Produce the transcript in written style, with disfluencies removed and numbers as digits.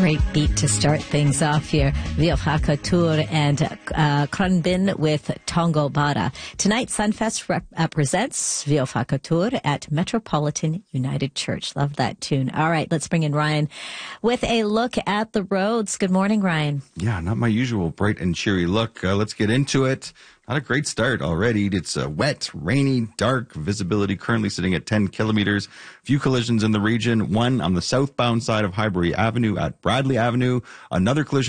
Great beat to start things off here. Viofaka Tour and Kranbin with Tongo Bara. Tonight, Sunfest presents Viofaka Tour at Metropolitan United Church. Love that tune. All right, let's bring in Ryan with a look at the roads. Good morning, Ryan. Yeah, not my usual bright and cheery look. Let's get into it. Not a great start already. It's wet, rainy, dark. Visibility currently sitting at 10 kilometers. Few collisions in the region. One on the southbound side of Highbury Avenue at Bradley Avenue. Another collision